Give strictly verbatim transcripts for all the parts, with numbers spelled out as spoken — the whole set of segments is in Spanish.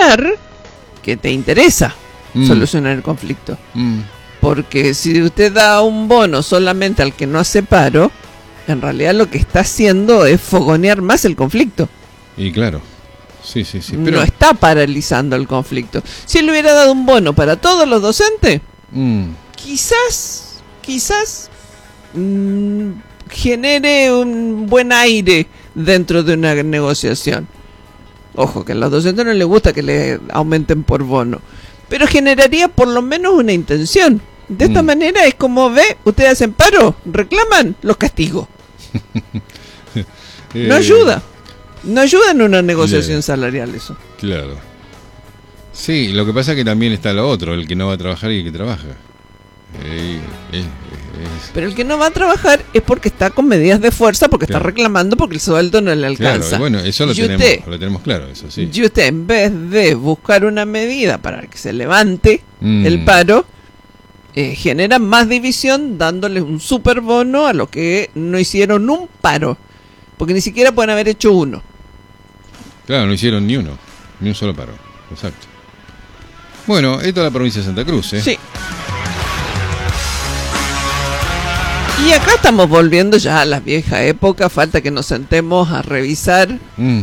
imaginar que te interesa mm. solucionar el conflicto. Mm. Porque si usted da un bono solamente al que no hace paro, en realidad lo que está haciendo es fogonear más el conflicto. Y claro, sí, sí, sí. Pero... no está paralizando el conflicto. Si le hubiera dado un bono para todos los docentes, mm. quizás, quizás mmm, genere un buen aire dentro de una negociación. Ojo, que a los docentes no les gusta que le aumenten por bono, pero generaría por lo menos una intención. De esta mm. manera es como ve, ustedes hacen paro, reclaman, los castigo. eh, no ayuda, no ayuda en una negociación yeah. salarial eso. Claro. Sí, lo que pasa es que también está lo otro, el que no va a trabajar y el que trabaja. Eh, eh, es... Pero el que no va a trabajar es porque está con medidas de fuerza, porque claro. está reclamando porque el sueldo no le alcanza. Claro, bueno, eso lo tenemos, usted, lo tenemos claro, eso sí. Y usted, en vez de buscar una medida para que se levante mm. el paro, eh, genera más división dándole un super bono a los que no hicieron un paro, porque ni siquiera pueden haber hecho uno. Claro, no hicieron ni uno, ni un solo paro, exacto. Bueno, esto es la provincia de Santa Cruz, ¿eh? Sí. Y acá estamos volviendo ya a la vieja época, falta que nos sentemos a revisar mm.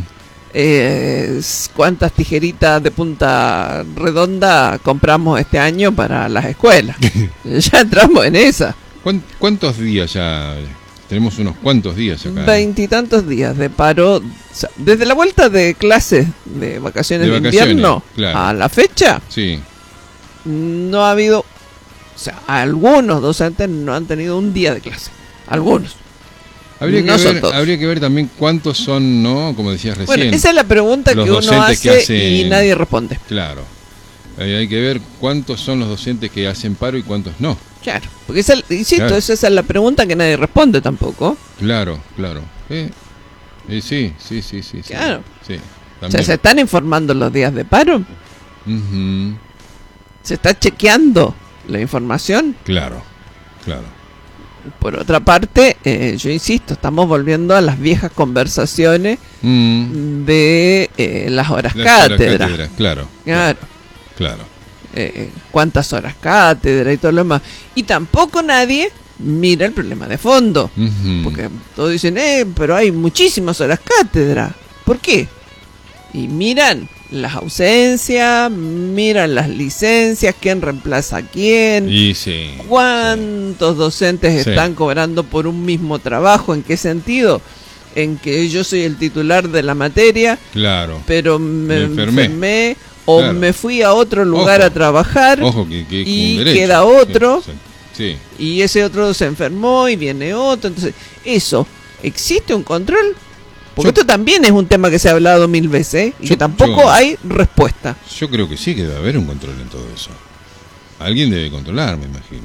eh, cuántas tijeritas de punta redonda compramos este año para las escuelas. Ya entramos en esa. ¿Cuántos días ya? Tenemos unos cuantos días acá. Veintitantos días de paro. O sea, desde la vuelta de clases de vacaciones de, de vacaciones, invierno claro. a la fecha, sí. no ha habido... O sea, algunos docentes no han tenido un día de clase. Algunos. Habría que, no ver, habría que ver también cuántos son, ¿no? Como decías recién. Bueno, esa es la pregunta que uno hace, que hace y nadie responde. Claro. Hay que ver cuántos son los docentes que hacen paro y cuántos no. Claro. Porque esa, insisto, claro. esa es la pregunta que nadie responde tampoco. Claro, claro. Eh, eh, sí, sí, sí, sí. Claro. Sí, o sea, ¿se están informando los días de paro? Uh-huh. ¿Se está chequeando la información? Claro, claro. Por otra parte, eh, yo insisto, estamos volviendo a las viejas conversaciones mm. de eh, las horas las cátedra. Horas cátedra, claro. Claro. Claro. Eh, ¿Cuántas horas cátedra y todo lo demás? Y tampoco nadie mira el problema de fondo. Uh-huh. Porque todos dicen, eh, pero hay muchísimas horas cátedra. ¿Por qué? Y miran las ausencias, miran las licencias, quién reemplaza a quién, y sí, cuántos sí. docentes sí. están cobrando por un mismo trabajo, ¿en qué sentido? En que yo soy el titular de la materia, claro, pero me, me enfermé, enfermé o claro. me fui a otro lugar ojo, a trabajar ojo, que, que, y derecho. queda otro, sí, sí. y ese otro se enfermó y viene otro, entonces, eso, ¿existe un control? Porque yo, esto también es un tema que se ha hablado mil veces, ¿eh? Y yo, que tampoco yo, hay respuesta. Yo creo que sí, que debe haber un control en todo eso. Alguien debe controlar, me imagino.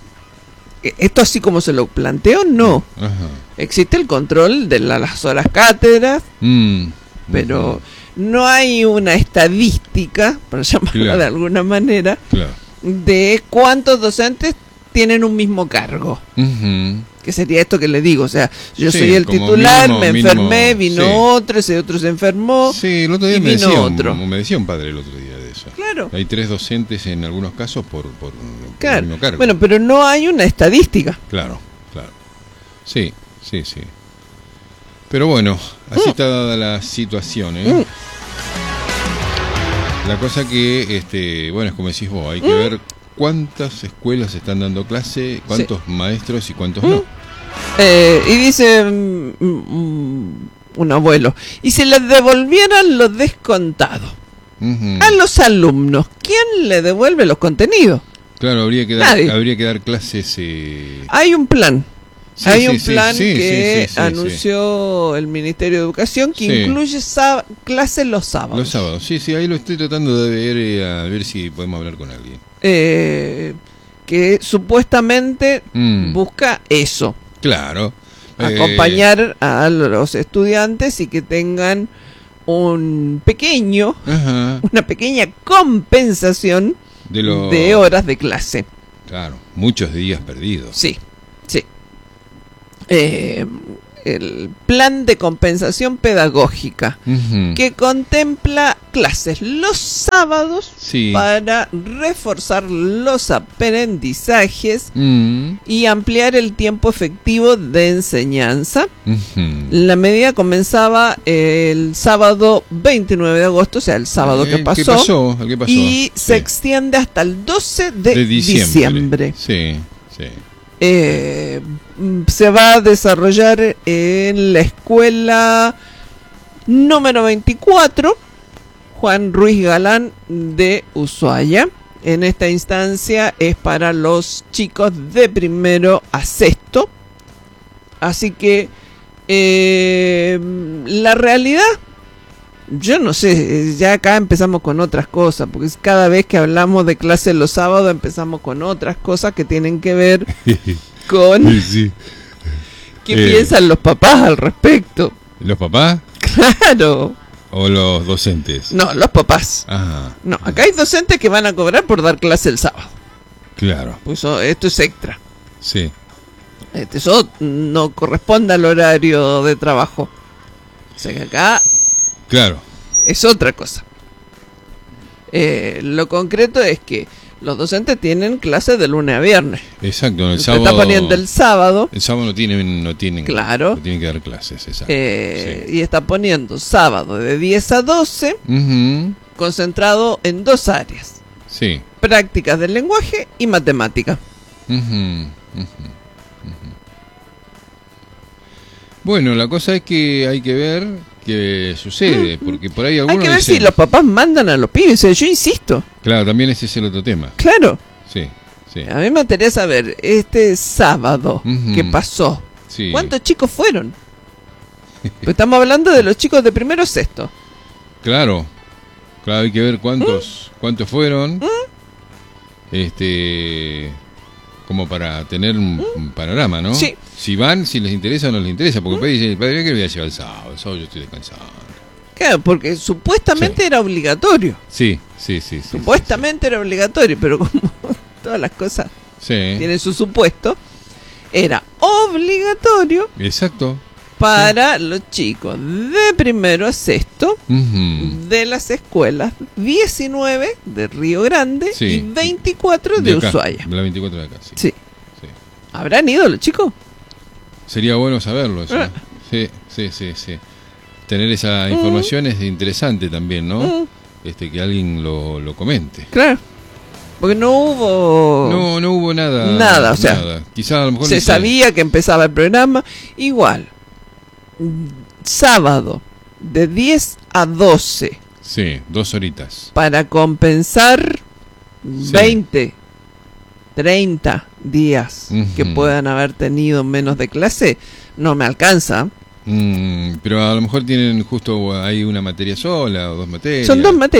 Esto así como se lo planteo, no. Ajá. Existe el control de la, las horas cátedras, mm, pero uh-huh. no hay una estadística, para llamarla claro. de alguna manera, claro. de cuántos docentes tienen un mismo cargo. Uh-huh. Que sería esto que le digo, o sea, yo sí, soy el titular, mínimo, me mínimo, enfermé, vino sí. otro, ese otro se enfermó. Sí, el otro día y me vino decía, otro. Un, me decía un padre el otro día de eso. Claro. Hay tres docentes en algunos casos por, por, por claro. el mismo cargo. Bueno, pero no hay una estadística. Claro, claro. Sí, sí, sí. Pero bueno, así mm. está dada la situación, ¿eh? Mm. La cosa que, este, bueno, es como decís vos, hay que mm. ver cuántas escuelas están dando clase, cuántos sí. maestros y cuántos mm. no. Eh, y dice mm, mm, un abuelo, y si les devolvieran los descontados uh-huh. a los alumnos, ¿quién le devuelve los contenidos? Claro, habría que dar, habría que dar clases. Eh... Hay un plan. Sí, Hay sí, un plan sí, que sí, sí, anunció sí. el Ministerio de Educación que sí. incluye sá- clases los sábados. Los sábados, sí, sí, ahí lo estoy tratando de ver, eh, a ver si podemos hablar con alguien. Eh, que supuestamente mm. busca eso. Claro. Acompañar eh... a los estudiantes y que tengan un pequeño, Ajá. una pequeña compensación de, lo... de horas de clase. Claro, muchos días perdidos. Sí, sí. Eh, el plan de compensación pedagógica, Ujú. que contempla clases los sábados Sí. para reforzar los aprendizajes Mm. y ampliar el tiempo efectivo de enseñanza. Ujú. La medida comenzaba el sábado veintinueve de agosto, o sea, el sábado que El pasó, ¿Qué pasó? El que pasó. y Sí. se extiende hasta el doce de, De diciembre. diciembre. Sí, sí. Eh, mm, se va a desarrollar en la escuela número veinticuatro, Juan Ruiz Galán de Ushuaia. En esta instancia es para los chicos de primero a sexto. Así que eh, la realidad, yo no sé, ya acá empezamos con otras cosas, porque cada vez que hablamos de clases los sábados empezamos con otras cosas que tienen que ver con Sí, sí. qué Eh. piensan los papás al respecto. ¿Los papás Claro. o los docentes? No, los papás. Ah, No, acá hay docentes que van a cobrar por dar clase el sábado. claro. Pues eso- esto es extra. Sí. Este, Eso no corresponde al horario de trabajo. O sea que acá Claro. es otra cosa. Eh, lo concreto es que los docentes tienen clases de lunes a viernes. Exacto. El Se sábado. está poniendo el sábado, El sábado no tienen, no tienen, Claro. no tienen que dar clases, exacto. eh, y está poniendo sábado de diez a doce, Sí. Ujú. concentrado en dos áreas: Sí. prácticas del lenguaje y matemática. Ujú, ujú, ujú. Bueno, la cosa es que hay que ver qué sucede, porque por ahí Hay algunos que ver dicen- si los papás mandan a los pibes. Yo insisto, Claro, también ese es el otro tema. claro. Sí, sí, A mí me interesa saber, este sábado Ujú. que pasó, sí. ¿cuántos chicos fueron? Pues estamos hablando de los chicos de primero a sexto. Claro, claro, hay que ver cuántos, ¿Mm? cuántos fueron, este, como para tener un, un panorama, ¿no? ¿Mm? Sí. Si van, si les interesa o no les interesa, porque el padre dice, padre, ¿qué voy a llevar el sábado? El sábado yo estoy descansando. Claro, porque supuestamente Sí. era obligatorio. Sí, sí, sí. sí Supuestamente era obligatorio, pero como todas las cosas Sí, sí. tienen su supuesto, era obligatorio Exacto. para los chicos de primero a sexto Ujú. de las escuelas diecinueve de Río Grande Sí. y veinticuatro de, acá, Ushuaia. de la veinticuatro de acá, sí. Sí. Sí. ¿Habrán ido los chicos? Sería bueno saberlo eso. Ah. Sí, sí, sí, sí. Tener esa información es interesante también, ¿no? Mm, Este, que alguien lo, lo comente. claro. Porque no hubo... No, no hubo nada. Nada, o sea, nada. Quizá a lo mejor se dice- sabía que empezaba el programa. Igual. mm, Sábado, de diez a doce, Sí, dos horitas. para compensar Sí. veinte, treinta días que Ujú. puedan haber tenido menos de clase, no me alcanza. Mm, pero a lo mejor tienen justo hay una materia sola o dos materias. Son dos materias.